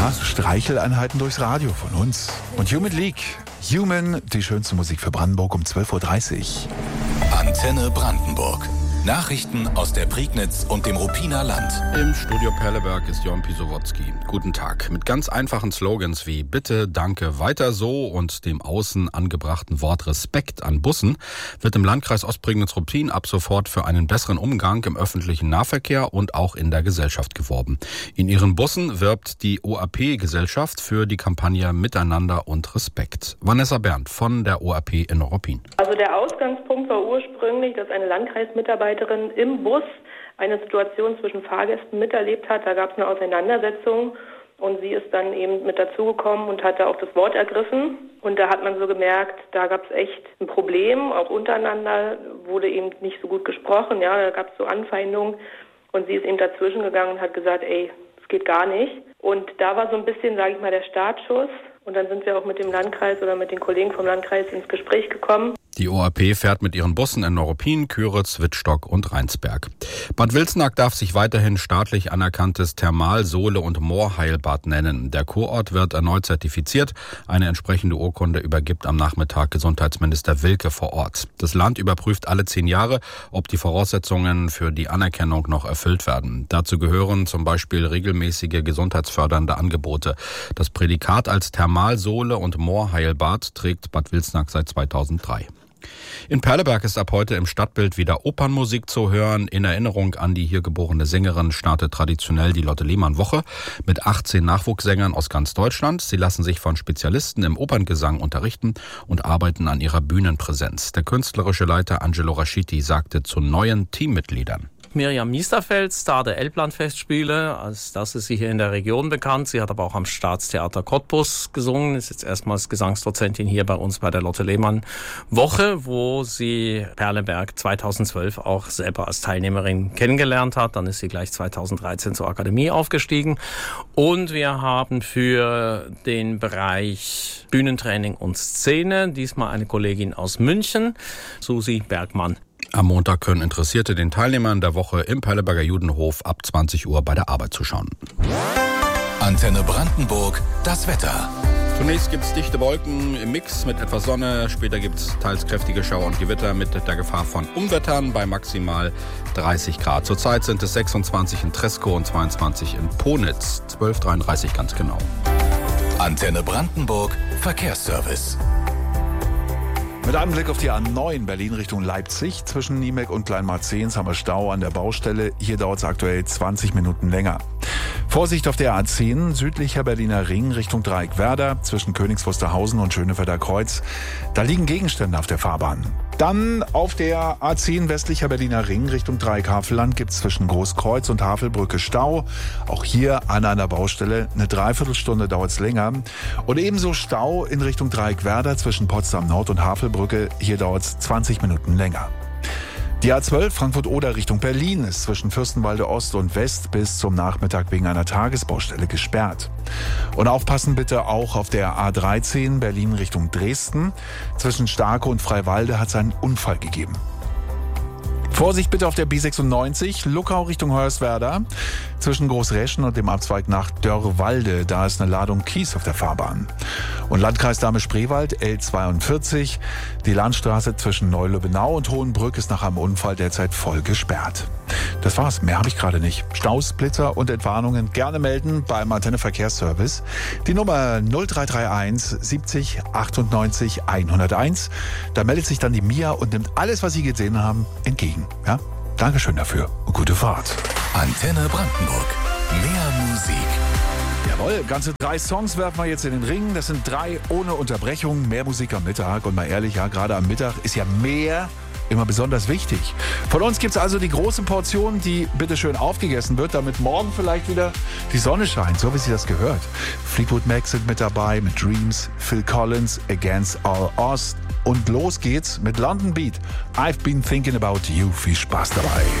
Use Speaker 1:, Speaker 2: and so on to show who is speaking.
Speaker 1: Ja, Streicheleinheiten durchs Radio von uns. Und Human League. Human, die schönste Musik für Brandenburg um 12.30 Uhr.
Speaker 2: Antenne Brandenburg. Nachrichten aus der Prignitz und dem Ruppiner Land.
Speaker 3: Im Studio Perleberg ist Jon Pisowotzki. Guten Tag. Mit ganz einfachen Slogans wie Bitte, Danke, weiter so und dem außen angebrachten Wort Respekt an Bussen wird im Landkreis Ostprignitz-Ruppin ab sofort für einen besseren Umgang im öffentlichen Nahverkehr und auch in der Gesellschaft geworben. In ihren Bussen wirbt die OAP-Gesellschaft für die Kampagne Miteinander und Respekt. Vanessa Berndt von der OAP in Ruppin.
Speaker 4: Also der Ausgangspunkt war ursprünglich, dass eine Landkreismitarbeiterin im Bus eine Situation zwischen Fahrgästen miterlebt hat. Da gab es eine Auseinandersetzung und sie ist dann eben mit dazugekommen und hat da auch das Wort ergriffen. Und da hat man so gemerkt, da gab es echt ein Problem, auch untereinander wurde eben nicht so gut gesprochen. Ja, da gab es so Anfeindungen und sie ist eben dazwischen gegangen und hat gesagt, ey, das geht gar nicht. Und da war so ein bisschen, sage ich mal, der Startschuss. Und dann sind wir auch mit dem Landkreis oder mit den Kollegen vom Landkreis ins Gespräch gekommen.
Speaker 3: Die OAP fährt mit ihren Bussen in Neuruppin, Küritz, Wittstock und Rheinsberg. Bad Wilsnack darf sich weiterhin staatlich anerkanntes Thermal-, Sohle- und Moorheilbad nennen. Der Kurort wird erneut zertifiziert. Eine entsprechende Urkunde übergibt am Nachmittag Gesundheitsminister Wilke vor Ort. Das Land überprüft alle 10 Jahre, ob die Voraussetzungen für die Anerkennung noch erfüllt werden. Dazu gehören zum Beispiel regelmäßige gesundheitsfördernde Angebote. Das Prädikat als Thermal-, Sohle- und Moorheilbad trägt Bad Wilsnack seit 2003. In Perleberg ist ab heute im Stadtbild wieder Opernmusik zu hören. In Erinnerung an die hier geborene Sängerin startet traditionell die Lotte Lehmann-Woche mit 18 Nachwuchssängern aus ganz Deutschland. Sie lassen sich von Spezialisten im Operngesang unterrichten und arbeiten an ihrer Bühnenpräsenz. Der künstlerische Leiter Angelo Raschiti sagte zu neuen Teammitgliedern.
Speaker 5: Mirjam Miesterfeld, Star der Elblandfestspiele, als das ist sie hier in der Region bekannt. Sie hat aber auch am Staatstheater Cottbus gesungen, ist jetzt erstmals Gesangsdozentin hier bei uns bei der Lotte Lehmann Woche, wo sie Perleberg 2012 auch selber als Teilnehmerin kennengelernt hat. Dann ist sie gleich 2013 zur Akademie aufgestiegen. Und wir haben für den Bereich Bühnentraining und Szene diesmal eine Kollegin aus München, Susi Bergmann.
Speaker 3: Am Montag können Interessierte den Teilnehmern der Woche im Perleberger Judenhof ab 20 Uhr bei der Arbeit zuschauen.
Speaker 2: Antenne Brandenburg, das Wetter.
Speaker 3: Zunächst gibt es dichte Wolken im Mix mit etwas Sonne. Später gibt es teils kräftige Schauer und Gewitter mit der Gefahr von Unwettern bei maximal 30 Grad. Zurzeit sind es 26 in Treskow und 22 in Ponitz. 12:33 ganz genau.
Speaker 2: Antenne Brandenburg, Verkehrsservice.
Speaker 1: Mit einem Blick auf die A9 Berlin Richtung Leipzig. Zwischen Niemek und Kleinmarzehns haben wir Stau an der Baustelle. Hier dauert es aktuell 20 Minuten länger. Vorsicht auf der A10 südlicher Berliner Ring Richtung Dreieck Werder zwischen Königs Wusterhausen und Schönefelder Kreuz. Da liegen Gegenstände auf der Fahrbahn. Dann auf der A10 westlicher Berliner Ring Richtung Dreieck Havelland gibt es zwischen Großkreuz und Havelbrücke Stau. Auch hier an einer Baustelle eine Dreiviertelstunde dauert es länger. Und ebenso Stau in Richtung Dreieck Werder zwischen Potsdam Nord und Havelbrücke. Hier dauert es 20 Minuten länger. Die A12 Frankfurt-Oder Richtung Berlin ist zwischen Fürstenwalde Ost und West bis zum Nachmittag wegen einer Tagesbaustelle gesperrt. Und aufpassen bitte auch auf der A13 Berlin Richtung Dresden. Zwischen Starke und Freiwalde hat es einen Unfall gegeben. Vorsicht bitte auf der B96 Luckau Richtung Hoyerswerda. Zwischen Großreschen und dem Abzweig nach Dörrwalde, da ist eine Ladung Kies auf der Fahrbahn. Und Landkreis Dahme-Spreewald L42. Die Landstraße zwischen Neulöbenau und Hohenbrück ist nach einem Unfall derzeit voll gesperrt. Das war's, mehr habe ich gerade nicht. Staus, Blitzer und Entwarnungen gerne melden beim Antenne Verkehrsservice. Die Nummer 0331 70 98 101. Da meldet sich dann die Mia und nimmt alles, was Sie gesehen haben, entgegen. Ja? Dankeschön dafür und gute Fahrt.
Speaker 2: Antenne Brandenburg, mehr Musik.
Speaker 1: Jawohl, ganze 3 Songs werfen wir jetzt in den Ring. Das sind 3 ohne Unterbrechung, mehr Musik am Mittag. Und mal ehrlich, ja, gerade am Mittag ist ja mehr immer besonders wichtig. Von uns gibt's also die große Portion, die bitteschön aufgegessen wird, damit morgen vielleicht wieder die Sonne scheint, so wie sie das gehört. Fleetwood Mac sind mit dabei, mit Dreams, Phil Collins, Against All Odds. Und los geht's mit London Beat. I've been thinking about you. Viel Spaß dabei.